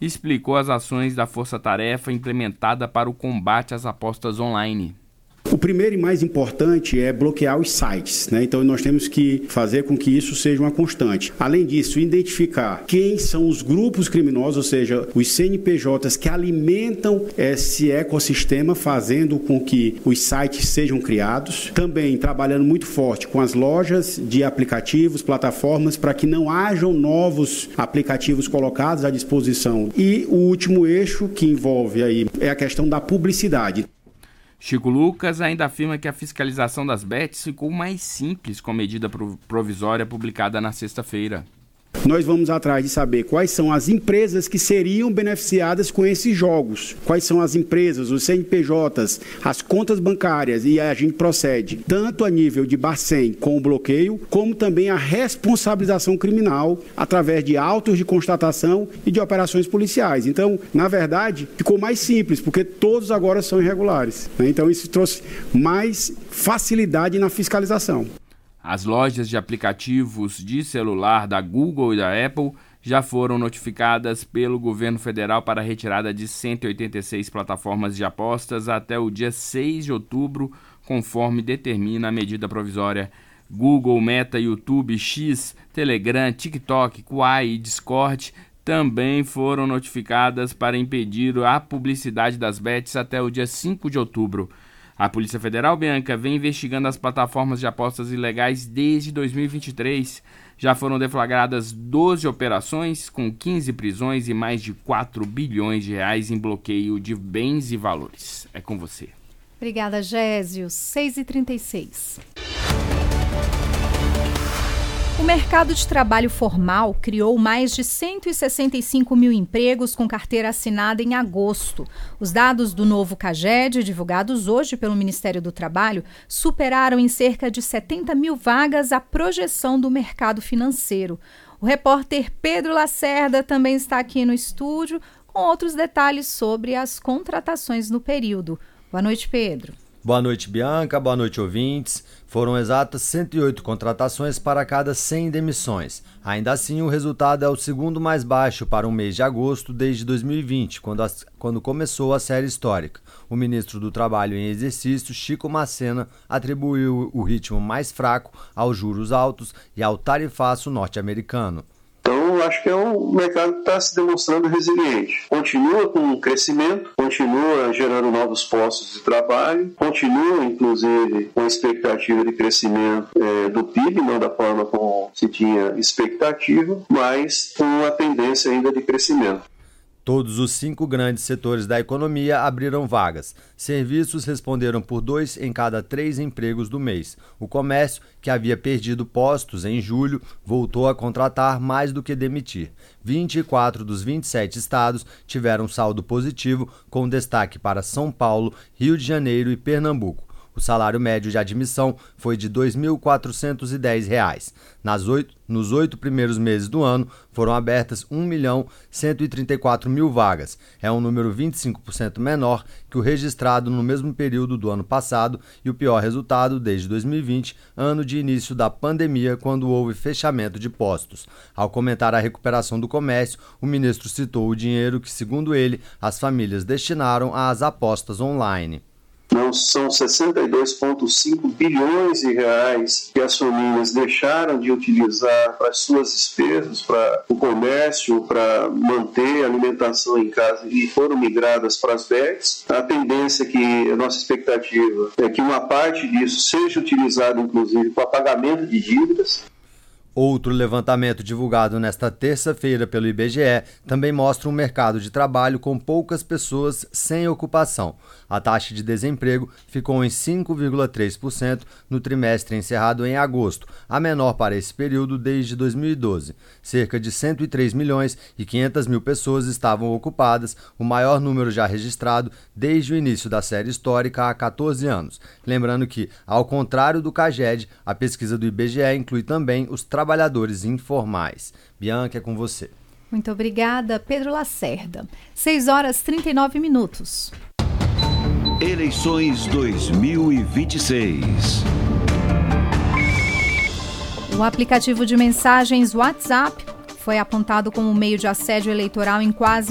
explicou as ações da força-tarefa implementada para o combate às apostas online. O primeiro e mais importante é bloquear os sites, né? Então nós temos que fazer com que isso seja uma constante. Além disso, identificar quem são os grupos criminosos, ou seja, os CNPJs que alimentam esse ecossistema, fazendo com que os sites sejam criados. Também trabalhando muito forte com as lojas de aplicativos, plataformas, para que não hajam novos aplicativos colocados à disposição. E o último eixo que envolve aí é a questão da publicidade. Chico Lucas ainda afirma que a fiscalização das bets ficou mais simples com a medida provisória publicada na sexta-feira. Nós vamos atrás de saber quais são as empresas que seriam beneficiadas com esses jogos, quais são as empresas, os CNPJs, as contas bancárias, e a gente procede tanto a nível de Bacen com o bloqueio, como também a responsabilização criminal através de autos de constatação e de operações policiais. Então, na verdade, ficou mais simples, porque todos agora são irregulares, né? Então, isso trouxe mais facilidade na fiscalização. As lojas de aplicativos de celular da Google e da Apple já foram notificadas pelo governo federal para a retirada de 186 plataformas de apostas até o dia 6 de outubro, conforme determina a medida provisória. Google, Meta, YouTube, X, Telegram, TikTok, Quai e Discord também foram notificadas para impedir a publicidade das bets até o dia 5 de outubro. A Polícia Federal, Bianca, vem investigando as plataformas de apostas ilegais desde 2023. Já foram deflagradas 12 operações, com 15 prisões e mais de 4 bilhões de reais em bloqueio de bens e valores. É com você. Obrigada, Gésio. 6h36. O mercado de trabalho formal criou mais de 165 mil empregos com carteira assinada em agosto. Os dados do novo CAGED, divulgados hoje pelo Ministério do Trabalho, superaram em cerca de 70 mil vagas a projeção do mercado financeiro. O repórter Pedro Lacerda também está aqui no estúdio com outros detalhes sobre as contratações no período. Boa noite, Pedro. Boa noite, Bianca. Boa noite, ouvintes. Foram exatas 108 contratações para cada 100 demissões. Ainda assim, o resultado é o segundo mais baixo para o mês de agosto desde 2020, quando começou a série histórica. O ministro do Trabalho em exercício, Chico Massena, atribuiu o ritmo mais fraco aos juros altos e ao tarifaço norte-americano. Então, eu acho que é um mercado que está se demonstrando resiliente. Continua com crescimento, continua gerando novos postos de trabalho, continua, inclusive, com expectativa de crescimento do PIB, não da forma como se tinha expectativa, mas com a tendência ainda de crescimento. Todos os 5 grandes setores da economia abriram vagas. Serviços responderam por 2 em cada 3 empregos do mês. O comércio, que havia perdido postos em julho, voltou a contratar mais do que demitir. 24 dos 27 estados tiveram saldo positivo, com destaque para São Paulo, Rio de Janeiro e Pernambuco. O salário médio de admissão foi de R$ 2.410. Nos 8 primeiros meses do ano, foram abertas 1.134.000 vagas. É um número 25% menor que o registrado no mesmo período do ano passado e o pior resultado desde 2020, ano de início da pandemia, quando houve fechamento de postos. Ao comentar a recuperação do comércio, o ministro citou o dinheiro que, segundo ele, as famílias destinaram às apostas online. Não são 62,5 bilhões de reais que as famílias deixaram de utilizar para as suas despesas, para o comércio, para manter a alimentação em casa e foram migradas para as bets. A tendência a nossa expectativa é que uma parte disso seja utilizada, inclusive, para pagamento de dívidas. Outro levantamento divulgado nesta terça-feira pelo IBGE também mostra um mercado de trabalho com poucas pessoas sem ocupação. A taxa de desemprego ficou em 5,3% no trimestre encerrado em agosto, a menor para esse período desde 2012. Cerca de 103 milhões e 500 mil pessoas estavam ocupadas, o maior número já registrado desde o início da série histórica há 14 anos. Lembrando que, ao contrário do CAGED, a pesquisa do IBGE inclui também os trabalhadores informais. Bianca, é com você. Muito obrigada, Pedro Lacerda. 6h39. Eleições 2026. O aplicativo de mensagens WhatsApp foi apontado como meio de assédio eleitoral em quase